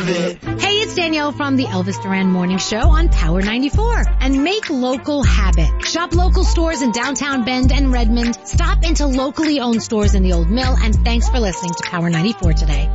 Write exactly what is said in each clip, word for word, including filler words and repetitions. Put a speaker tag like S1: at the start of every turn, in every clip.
S1: Habit.
S2: Hey, it's Danielle from the Elvis Duran Morning Show on Power ninety-four. And make local habit. Shop local stores in downtown Bend and Redmond. Stop into locally owned stores in the Old Mill. And thanks for listening to Power ninety-four today.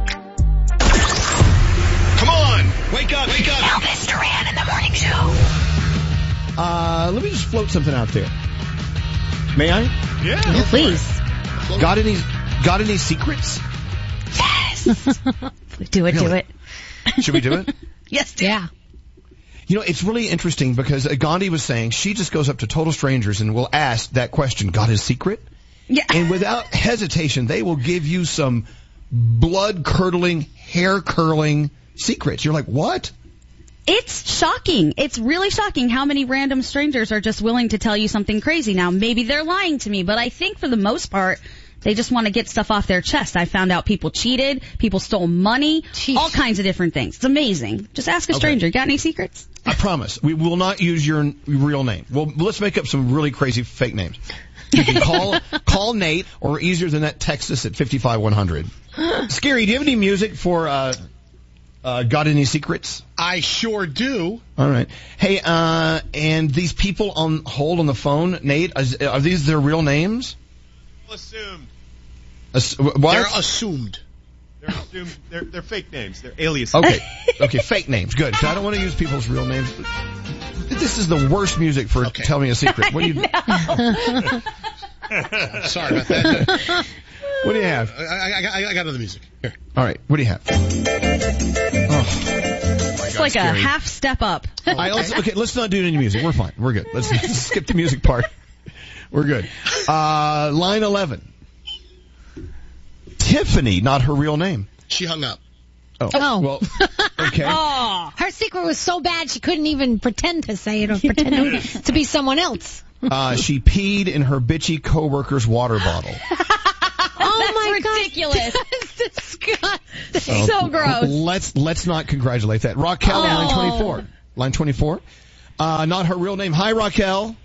S3: Come on! Wake up, wake up!
S2: Elvis Duran in the Morning Show.
S4: Uh, let me just float something out there. May I?
S3: Yeah.
S2: Please.
S4: Got any, got any secrets?
S2: Yes.
S5: Do it,
S4: Really?
S5: do it.
S4: Should we do it?
S5: Yes,
S2: Yeah.
S4: You know, it's really interesting because Gandhi was saying she just goes up to total strangers and will ask that question, got his secret?
S5: Yeah.
S4: And without hesitation, they will give you some blood-curdling, hair-curling secrets. You're like, what?
S5: It's shocking. It's really shocking how many random strangers are just willing to tell you something crazy. Now, maybe they're lying to me, but I think for the most part, they just want to get stuff off their chest. I found out people cheated, people stole money,
S2: Jeez.
S5: all kinds of different things. It's amazing. Just ask a
S4: Okay.
S5: stranger. Got any secrets?
S4: I promise. We will not use your n- real name. Well, let's make up some really crazy fake names. You can call call Nate, or easier than that, text us at fifty-five one hundred. Scary, do you have any music for uh, uh, Got Any Secrets?
S3: I sure do.
S4: All right. Hey, uh, and these people on hold on the phone, Nate, is, are these their real names?
S3: Assumed.
S4: Ass- what?
S3: They're assumed. They're assumed. They're, they're fake names. They're aliases.
S4: Okay. Okay, fake names. Good. So I don't want to use people's real names. This is the worst music for
S3: Okay.
S4: Tell Me a Secret. What do you
S3: Sorry about that.
S4: What do you have?
S3: I, I, I, I got other music. Here.
S4: All right. What do you have? Oh,
S5: It's like a
S4: scary.
S5: half step up.
S4: All right, let's, okay, let's not do any music. We're fine. We're good. Let's, let's skip the music part. We're good. Uh, line eleven. Tiffany, not her real name.
S3: She hung up.
S4: Oh.
S2: Oh.
S4: Well, okay.
S5: Oh.
S2: Her secret was so bad she couldn't even pretend to say it or pretend to be someone else.
S4: Uh, she peed in her bitchy coworker's water bottle.
S2: Oh my
S5: ridiculous.
S2: God. That's disgusting.
S4: Oh,
S5: So gross.
S4: Let's let's not congratulate that. Raquel,
S2: Oh.
S4: line twenty-four. Line twenty-four. Uh, not her real name. Hi, Raquel.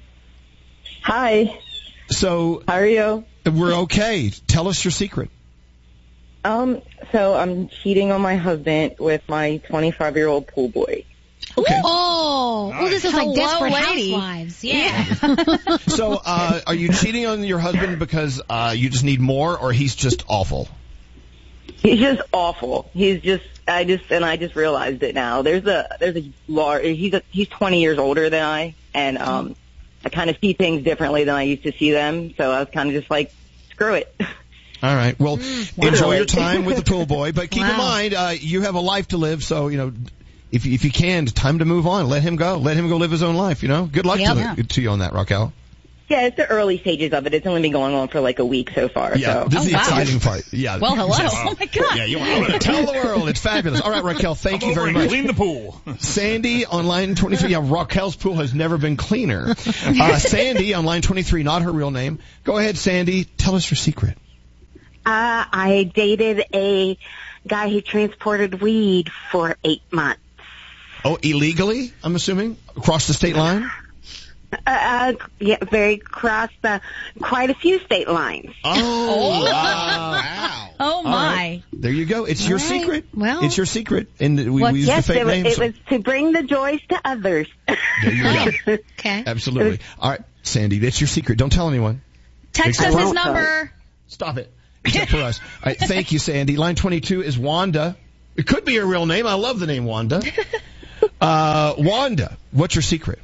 S6: Hi,
S4: So
S6: how are you?
S4: we're okay. Tell us your secret.
S6: Um, so I'm cheating on my husband with my twenty-five-year-old pool boy.
S4: Okay.
S2: Oh, well, this is like
S5: Hello,
S2: Desperate
S5: lady.
S2: Housewives. Yeah.
S4: So, uh, are you cheating on your husband because uh, you just need more, or he's just awful?
S6: He's just awful. He's just, I just, and I just realized it now. There's a, there's a large, he's a, he's twenty years older than I, and um, I kind of see things differently than I used to see them. So I was kind of just like, screw it.
S4: All right. Well,
S2: wow.
S4: enjoy your time with the pool boy, but keep in
S2: Wow.
S4: mind uh, you have a life to live. So, you know, if if you can, time to move on. Let him go. Let him go live his own life. You know. Good luck
S2: Yep.
S4: to, the, to you on that, Raquel.
S6: Yeah, it's the early stages of it. It's only been going on for like a week so far.
S4: Yeah,
S6: So
S4: this is the
S5: wow.
S4: exciting part. Yeah.
S5: Well, hello. Oh, my God.
S3: Yeah, you want to
S4: Tell the world it's fabulous. All right, Raquel, thank you very much.
S3: Clean the pool.
S4: Sandy on line twenty-three. Yeah, Raquel's pool has never been cleaner. Uh, Sandy on line twenty-three, not her real name. Go ahead, Sandy. Tell us your secret.
S7: Uh, I dated a guy who transported weed for eight months.
S4: Oh, illegally, I'm assuming? Across the state line?
S7: Uh, uh, yeah, very crossed the, quite a few state lines.
S4: Oh, wow.
S3: Wow.
S5: Oh,
S4: All
S5: my.
S4: right. There you go. It's your
S2: All right.
S4: secret.
S2: Well-
S4: it's your secret. And we,
S5: What-
S4: we use
S7: Yes,
S4: the fake
S7: it was,
S4: name.
S7: it
S4: so-
S7: was to bring the joys to others.
S4: There you go.
S2: Okay.
S4: Absolutely. All right, Sandy, that's your secret. Don't tell anyone.
S5: Text
S4: I
S5: us his
S7: won't,
S5: number.
S4: Stop it. Except for us. All right, thank you, Sandy. Line twenty-two is Wanda. It could be her real name. I love the name Wanda. Uh, Wanda, what's your secret?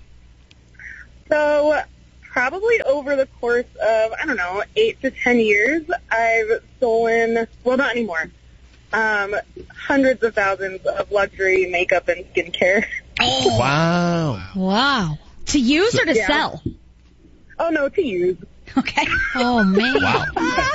S8: So, probably over the course of, I don't know, eight to ten years, I've stolen, well, not anymore, um, hundreds of thousands of luxury makeup and skincare.
S5: Oh.
S4: Wow.
S2: Wow.
S5: To use or to
S8: Yeah.
S5: sell?
S8: Oh, no, to use.
S5: Okay.
S2: Oh, man.
S4: Wow.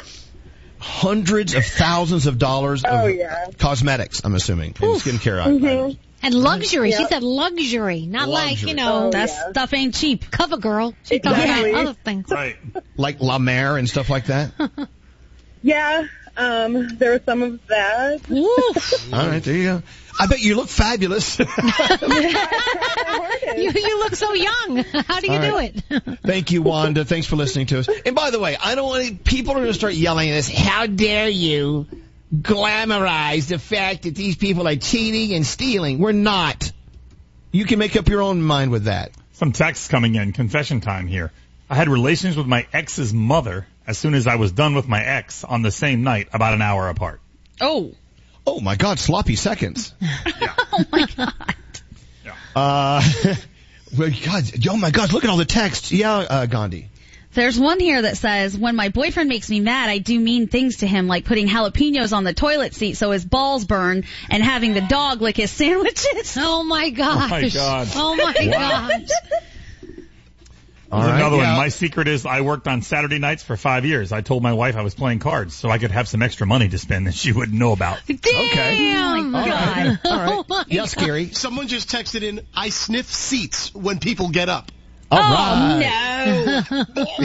S4: Hundreds of thousands of dollars of
S8: Oh, yeah.
S4: cosmetics, I'm assuming, and skincare items.
S2: And luxury. She
S8: Yep.
S2: said luxury, not like,
S4: Luxury.
S2: you know,
S8: Oh,
S5: That
S8: yeah.
S5: stuff ain't cheap.
S2: cover girl. She thought
S8: Exactly.
S2: about other things.
S3: Right.
S4: Like La Mer and stuff like that?
S8: Yeah, um, there was some of that.
S2: Woo.
S4: All right, there you go. I bet you look fabulous.
S2: You, you look so young. How do you
S4: All
S2: do
S4: right.
S2: it?
S4: Thank you, Wanda. Thanks for listening to us. And by the way, I don't want any, people are going to start yelling at us, how dare you? glamorize the fact that these people are cheating and stealing. We're not. You can make up your own mind with that.
S1: Some texts coming in. Confession time here. I had relations with my ex's mother as soon as I was done with my ex on the same night, about an hour apart.
S5: Oh.
S4: Oh, my God. Sloppy seconds.
S1: Yeah.
S5: Oh, my God.
S1: Yeah.
S4: Uh, well, God, oh, my God. Look at all the texts. Yeah, uh, Gandhi.
S5: There's one here that says, when my boyfriend makes me mad, I do mean things to him, like putting jalapenos on the toilet seat so his balls burn and having the dog lick his sandwiches.
S2: Oh, my gosh.
S1: Oh, my God.
S2: Oh, my gosh.
S4: All
S1: There's
S4: right,
S1: another
S4: yeah.
S1: one. My secret is I worked on Saturday nights for five years. I told my wife I was playing cards so I could have some extra money to spend that she wouldn't know about.
S2: Damn.
S4: Okay.
S5: Oh, my God.
S4: All right.
S2: Oh, my
S4: Yeah, Scary.
S3: Someone just texted in, I sniff seats when people get up.
S4: All
S5: Oh,
S4: right.
S5: no.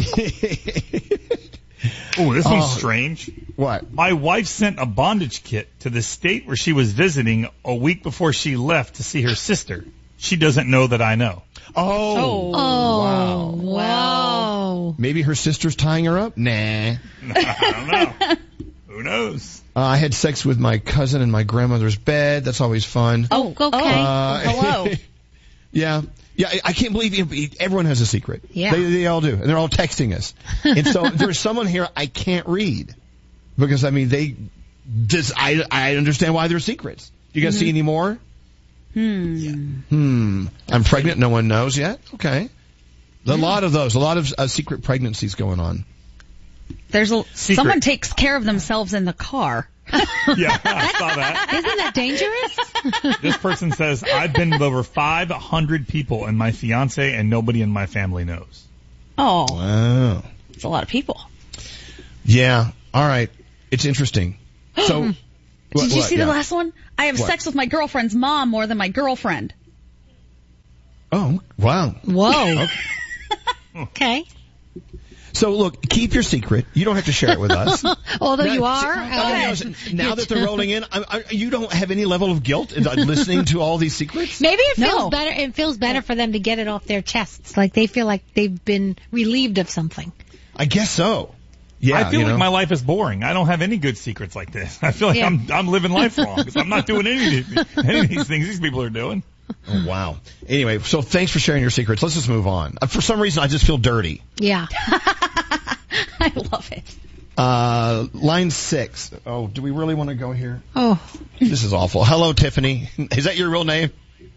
S1: Oh, this one's
S4: Oh.
S1: strange.
S4: What?
S1: My wife sent a bondage kit to the state where she was visiting a week before she left to see her sister. She doesn't know that I know.
S4: Oh.
S2: Oh,
S4: Wow.
S2: wow.
S4: Maybe her sister's tying her up? Nah.
S1: I don't know. Who knows?
S4: Uh, I had sex with my cousin in my grandmother's bed. That's always fun.
S2: Oh, okay.
S4: Uh,
S5: hello.
S4: Yeah. Yeah, I- I can't believe you, everyone has a secret.
S2: Yeah.
S4: They, they all do. And they're all texting us. And so there's someone here I can't read. Because, I mean, they just, I, I understand why they're secrets. You guys see any more?
S5: Hmm.
S4: Hmm. I'm pregnant. No one knows yet. Okay. A lot of those. A lot of uh, secret pregnancies going on.
S5: There's a,
S1: Secret.
S5: someone takes care of themselves in the car.
S1: Yeah, I saw that.
S2: Isn't that dangerous?
S1: This person says, I've been with over five hundred people and my fiance and nobody in my family knows.
S5: Oh,
S4: Wow.
S5: it's a lot of people.
S4: Yeah. All right. It's interesting. So.
S5: Did
S4: what-
S5: you
S4: what?
S5: see
S4: Yeah.
S5: the last one? I have
S4: What?
S5: sex with my girlfriend's mom more than my girlfriend.
S4: Oh, wow.
S2: Whoa. Okay.
S4: So look, keep your secret. You don't have to share it with us.
S2: Although
S4: Now-
S2: you are.
S4: see,
S2: uh,
S4: okay, now, now that they're rolling in, I, I, you don't have any level of guilt in listening to all these secrets?
S2: Maybe it feels
S5: No.
S2: better. It feels better for them to get it off their chests. Like they feel like they've been relieved of something.
S4: I guess so. Yeah,
S1: I feel
S4: you
S1: like
S4: know?
S1: my life is boring. I don't have any good secrets like this. I feel like
S2: Yeah.
S1: I'm I'm living life wrong because I'm not doing any of, these, any of these things these people are doing.
S4: Oh, wow. Anyway, so thanks for sharing your secrets. Let's just move on. Uh, for some reason, I just feel dirty.
S2: Yeah.
S5: I love it.
S4: Uh, line six. Oh, do we really want to go here?
S2: Oh.
S4: This is awful. Hello, Tiffany. Is that your real name?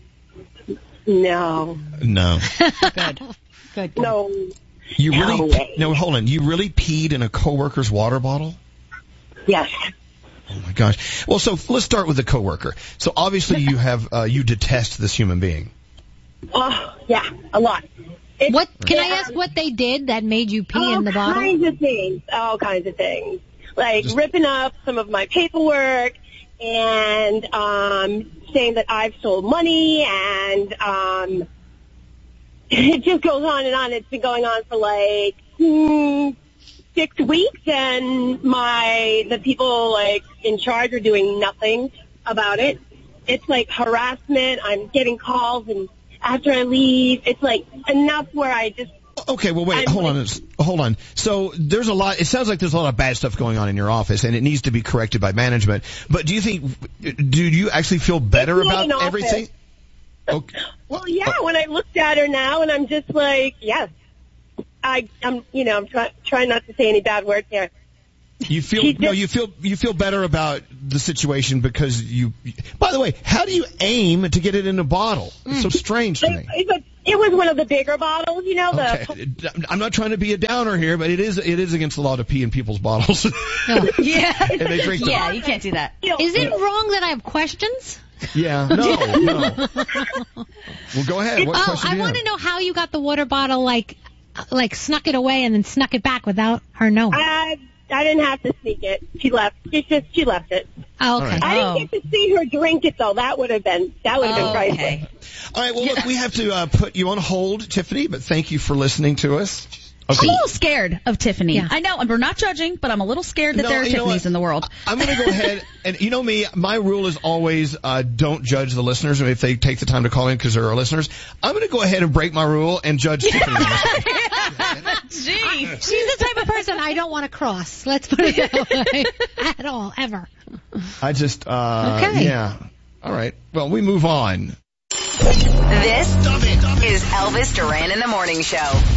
S9: No,
S4: No.
S2: Good. Good.
S9: no,
S4: You
S9: No
S4: really?
S9: way.
S4: No, hold on. You really peed in a coworker's water bottle?
S9: yes,
S4: Oh my gosh. Well, so let's start with the coworker. So obviously you have uh, you detest this human being.
S9: oh yeah, a lot. It's,
S2: What can I
S9: yeah,
S2: ask? What they did that made you pee
S9: all
S2: in the bottle?
S9: kinds of things, all kinds of things, like
S4: Just-
S9: ripping up some of my paperwork and um, saying that I've stole money, and um, it just goes on and on. It's been going on for like hmm, six weeks, and my the people like in charge are doing nothing about it. It's like harassment. I'm getting calls, and after I leave, it's like enough where I just
S4: Okay, well, wait,
S9: I'm
S4: hold on,
S9: like-
S4: it's- hold on. So there's a lot. It sounds like there's a lot of bad stuff going on in your office, and it needs to be corrected by management. But do you think? Do you actually feel better
S9: It's not
S4: about
S9: an office.
S4: everything? Okay.
S9: well, yeah. When I looked at her now, and I'm just like, yes, I, I'm, you know, I'm trying trying not to say any bad words here.
S4: You feel
S9: She
S4: no,
S9: just-
S4: you feel you feel better about the situation because you. By the way, how do you aim to get it in a bottle? It's so strange to
S9: It,
S4: me.
S9: it, it was one of the bigger bottles, you know. The
S4: Okay, I'm not trying to be a downer here, but it is it is against the law to pee in people's bottles.
S5: Yeah.
S4: And they drink them.
S5: Yeah, you can't do that.
S2: Is it wrong that I have questions?
S4: Yeah, no, no. Well, go ahead. What
S2: Oh,
S4: question
S2: I
S4: do you
S2: want to
S4: have?
S2: know how you got the water bottle, like, like snuck it away and then snuck it back without her knowing.
S9: I, I didn't have to sneak it. She left. She just she left it.
S2: Oh, okay.
S4: All right.
S9: I
S5: Oh.
S9: didn't get to see her drink it though. That would have been that would have been priceless.
S5: Okay.
S4: All right, well, look, we have to uh, put you on hold, Tiffany, but thank you for listening to us.
S5: I'm
S4: Okay.
S5: a little scared of Tiffany.
S2: Yeah.
S5: I know, and we're not judging, but I'm a little scared that
S4: No,
S5: there are
S4: you know
S5: Tiffany's
S4: what?
S5: in the world.
S4: I'm going to go ahead, and you know me, my rule is always uh, don't judge the listeners if they take the time to call in because they're our listeners. I'm going to go ahead and break my rule and judge Tiffany.
S5: Gee.
S2: She's the type of person person I don't want to cross. Let's put it that way. At all, ever.
S4: I just, uh,
S2: Okay.
S4: yeah. All right. Well, we move on.
S10: This is Elvis Duran in the Morning Show.